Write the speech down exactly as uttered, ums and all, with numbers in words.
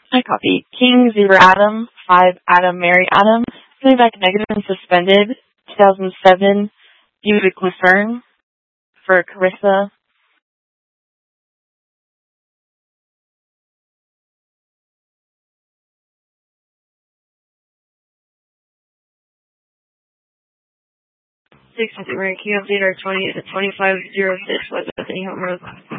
I copy. King, Zebra Adam, five Adam, Mary Adam, coming back negative and suspended, two thousand seven, Buick Lucerne, for Carissa. six, Mary Q, update our twenty, twenty-five oh six, West Bethany Home Road.